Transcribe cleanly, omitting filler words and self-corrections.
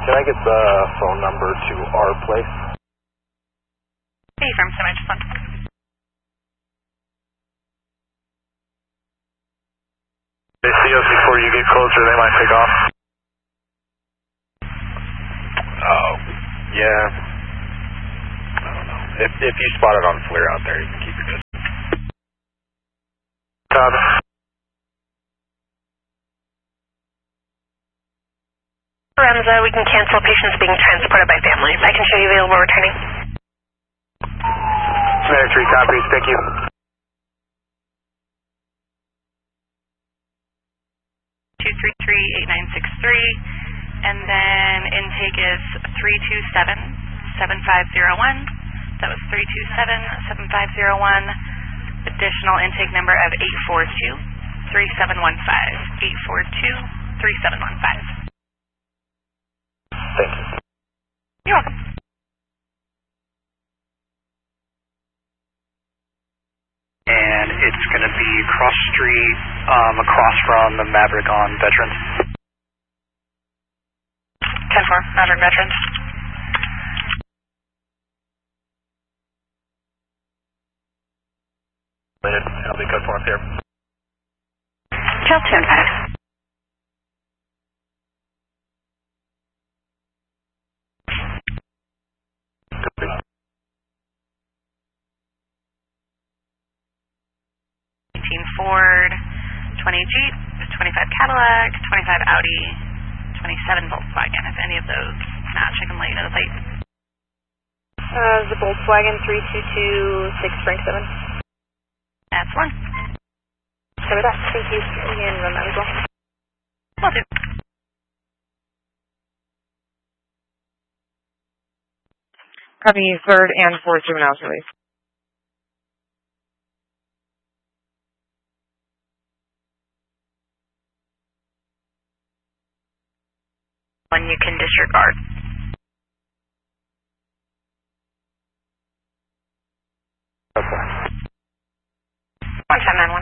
Can I get the phone number to our place? Hey, from Semi Fund. They see us before you get closer, they might take off. Oh, yeah. I don't know. If you spot it on FLIR out there, you can keep your distance. Todd. Lorenza, we can cancel patients being transported by families. I can show you available returning. Center 3 copies, thank you. Two 338-963, and then intake is 327-7501. That was 327-7501. Additional intake number of 842-3715. 842-3715. Thank you. You're welcome. And it's going to be cross street, across from the Maverick on Veterans. 10-4, Maverick Veterans. I'll be good for us here. Cal 10-5. Ford, 20 Jeep, 25 Cadillac, 25 Audi, 27 Volkswagen. If any of those match, I can let you know the plate. The Volkswagen 3226 Frank 7. That's one. Cover that. Thank you. You can run that as well. Will do. Copy 3rd and 4th juveniles release. One you can disregard. Okay. 1791.